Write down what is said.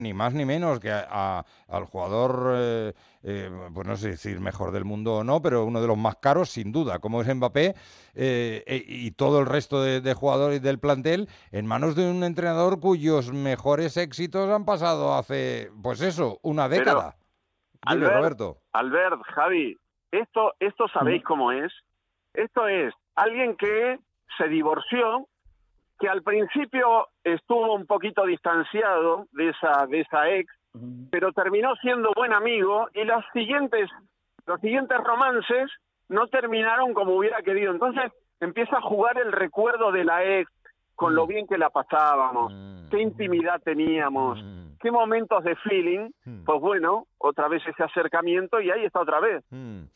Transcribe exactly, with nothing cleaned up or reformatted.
ni más ni menos que a, a, al jugador, eh, eh, pues no sé decir mejor del mundo o no, pero uno de los más caros sin duda, como es Mbappé, eh, e, y todo el resto de, de jugadores del plantel en manos de un entrenador cuyos mejores éxitos han pasado hace, pues eso, una Pero, década. Dime, Albert, Roberto. Albert, Javi, esto, esto sabéis cómo es. Esto es alguien que se divorció, que al principio estuvo un poquito distanciado de esa, de esa ex, pero terminó siendo buen amigo y las siguientes, los siguientes romances no terminaron como hubiera querido. Entonces empieza a jugar el recuerdo de la ex, con lo Mm, bien que la pasábamos, mm, qué intimidad teníamos, mm, qué momentos de feeling. mm, Pues bueno, otra vez ese acercamiento y ahí está otra vez. mm.